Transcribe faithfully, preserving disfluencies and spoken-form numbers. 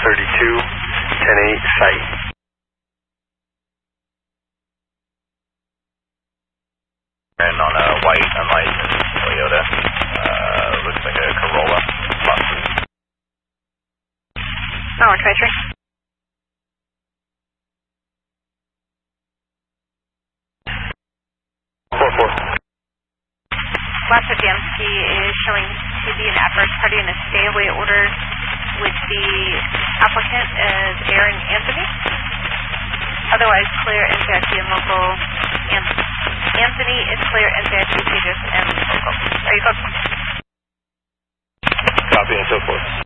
thirty-two, ten eight, site. And on a white unlicensed Toyota, uh, looks like a Corolla plus. Oh, twenty-three. four four. Last of the M C is showing to be an adverse party in a stay-away order with the applicant as Aaron Anthony. Otherwise, clear N C I C and local. Anthony is clear N C I C, Pages, and local. Are you good? Copy and so forth.